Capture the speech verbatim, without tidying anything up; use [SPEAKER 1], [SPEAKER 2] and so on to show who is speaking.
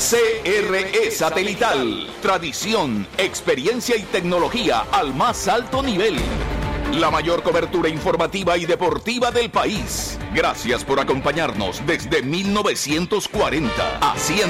[SPEAKER 1] C R E Satelital. Tradición, experiencia y tecnología al más alto nivel. La mayor cobertura informativa y deportiva del país. Gracias por acompañarnos desde mil novecientos cuarenta. Haciendo